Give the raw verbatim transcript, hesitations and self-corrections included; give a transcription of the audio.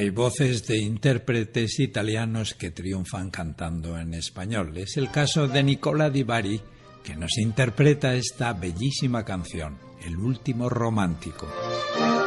Hay voces de intérpretes italianos que triunfan cantando en español. Es el caso de Nicola Di Bari, que nos interpreta esta bellísima canción, El último romántico.